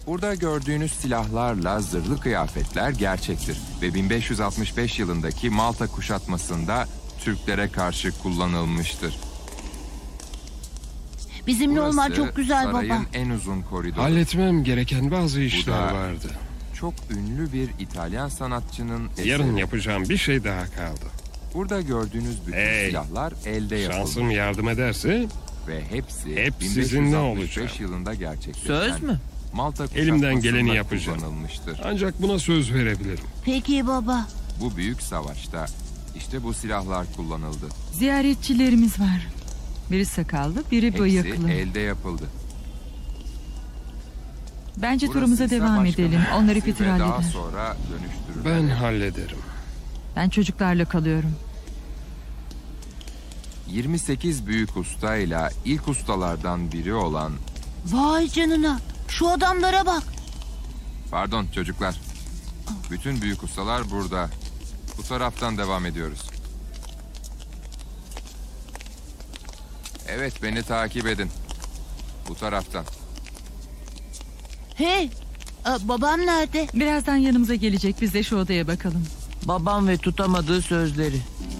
Burada gördüğünüz silahlarla zırhlı kıyafetler gerçektir ve 1565 yılındaki Malta kuşatmasında Türklere karşı kullanılmıştır. Bizimle olman Burası çok güzel baba. sarayın en uzun koridoru. Halletmem gereken bazı işler da- vardı. Çok ünlü bir İtalyan sanatçının eseri. Yarın yapacağım bir şey daha kaldı. Burada gördüğünüz bütün Hey, silahlar elde yapıldı. Şansım yardım ederse Ve hepsi hep sizinle olacak. 1565 yılında gerçekleşen Söz mü? Malta Elimden kuşatmasında geleni yapacağım. kullanılmıştır. ancak buna söz verebilirim. Peki baba. Bu büyük savaşta işte bu silahlar kullanıldı. Ziyaretçilerimiz var. Biri sakallı, biri Hepsi bıyıklı. elde yapıldı. Bence Burası turumuza ise devam başkanın edelim. Onları ofisi Peter ve daha halleder. sonra dönüştürülen. Ben hallederim. Ben çocuklarla kalıyorum. 28 büyük ustayla ilk ustalardan biri olan... Vay canına. Şu adamlara bak. Pardon çocuklar. Bütün büyük ustalar burada. Bu taraftan devam ediyoruz. Evet, beni takip edin. Bu taraftan. Hey. Babam nerede? Birazdan yanımıza gelecek. Biz de şu odaya bakalım. Babam ve tutamadığı sözleri.